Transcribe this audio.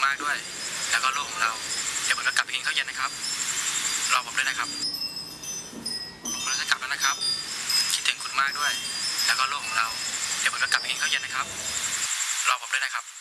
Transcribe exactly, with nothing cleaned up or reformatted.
ากด้วยแล้วก็ลูกของเราเดี๋ยวผมจะกลับไปกินข้าวเย็นนะครับรอผมด้วยนะครับผมกำลังจะกลับแล้วนะครับคิดถึงคุณมากด้วยแล้วก็ลูกของเราเดี๋ยวผมจะกลับไปกินข้าวเย็นนะครับรอผมด้วยนะครับ